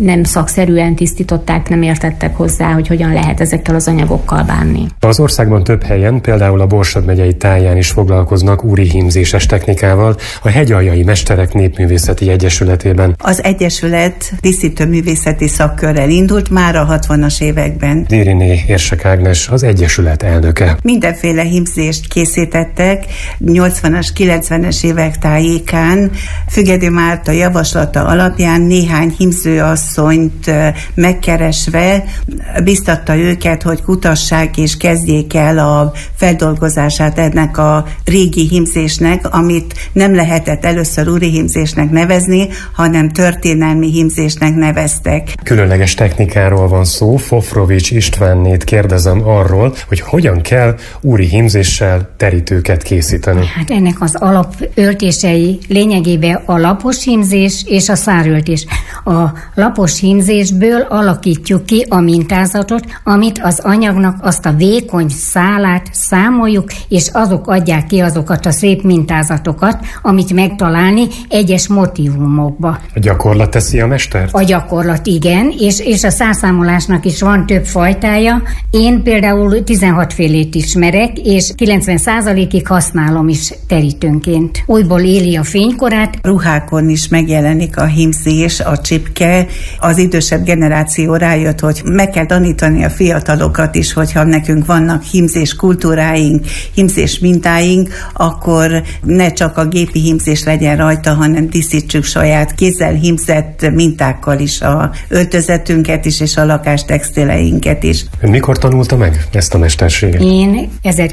nem szakszerűen tisztították, nem értettek hozzá, hogy hogyan lehet ezekkel az anyagokkal bánni. Az országban több helyen, például a Borsod megyei Táján is foglalkoznak úri hímzéses technikával, a Hegyaljai Mesterek Népművészeti Egyesületében. Az egyesület díszítőművészeti szakkörrel indult már a 60-as években. Dériné Érsek Ágnes az egyesület elnöke. Mindenféle hímzést készítettek, 80-as, 90-es évek tájékán. Függedi Márta javaslata alapján néhány hímzőasszonyt megkeresve biztatta őket, hogy kutassák és kezdjék el a feldolgozását ennek a régi hímzésnek, amit nem lehetett először úri hímzésnek nevezni, hanem történelmi hímzésnek neveztek. Különleges technikáról van szó. Fofrovics Istvánnét kérdezem arról, hogy hogyan kell úri hímzéssel terítőket készíteni. Hát ennek az alapöltései lényegében a lapos hímzés és a száröltés. A lapos hímzésből alakítjuk ki a mintázatot, amit az anyagnak azt a vékony szálát számoljuk, és azok adják ki azokat a szép mintázatokat, amit megtalálni egyes motívumokba. A gyakorlat teszi a mestert? A gyakorlat, igen, és a szárszámolásnak is van több fajtája. Én például 16 félét ismerek, és 90%-ig használom is terítőnként. Újból éli a fénykorát. Ruhákon is megjelenik a hímzés, a csipke. Az idősebb generáció rájött, hogy meg kell tanítani a fiatalokat is, hogyha nekünk vannak hímzés kultúráink, hímzés mintáink, akkor ne csak a gépi hímzés legyen rajta, hanem díszítsük saját kézzel hímzett mintákkal is a öltözetünket is, és a lakástextileinket is. Ön mikor tanulta meg ezt a mesterséget? Én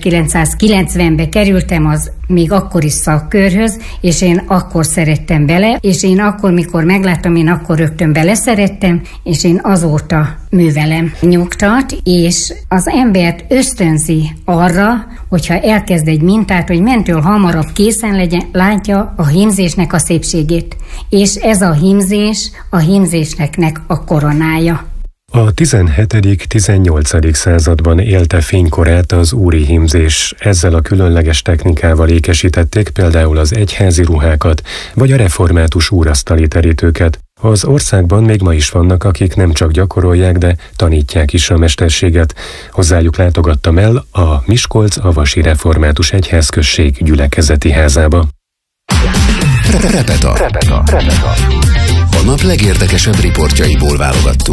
1990-ben kerültem az még akkori szakkörhöz, és én akkor szerettem bele, és én akkor, mikor megláttam, én akkor rögtön beleszerettem, és én azóta művelem. Nyugtat, és az embert ösztönzi arra, hogyha elkezd egy mintát, hogy mentől hamarabb készen legyen, látja a hímzésnek a szépségét. És ez a hímzés a hímzésnek a koronája. A 17.-18. században élte fénykorát az úri hímzés. Ezzel a különleges technikával ékesítették például az egyházi ruhákat, vagy a református úrasztali terítőket. Az országban még ma is vannak, akik nem csak gyakorolják, de tanítják is a mesterséget. Hozzájuk látogattam el a Miskolc-Avasi Református Egyházközség gyülekezeti házába. Repeta. A nap legérdekesebb riportjaiból válogattuk.